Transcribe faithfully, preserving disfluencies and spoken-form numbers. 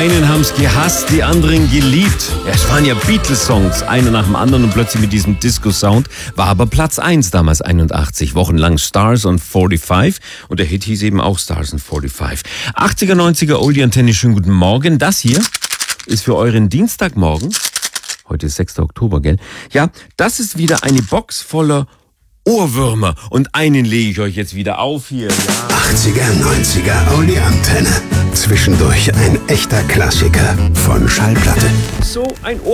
einen haben's gehasst, die anderen geliebt. Ja, es waren ja Beatles-Songs, einer nach dem anderen und plötzlich mit diesem Disco-Sound. War aber Platz eins damals, einundachtzig. Wochenlang Stars on fünfundvierzig. Und der Hit hieß eben auch Stars on fünfundvierzig. achtziger, neunziger Oldie Antenne, schönen guten Morgen. Das hier ist für euren Dienstagmorgen. Heute ist sechster Oktober, gell? Ja, das ist wieder eine Box voller Ohrwürmer. Und einen lege ich euch jetzt wieder auf hier. Ja. achtziger, neunziger Oldie Antenne. Zwischendurch ein echter Klassiker von Schallplatte. So ein Ohr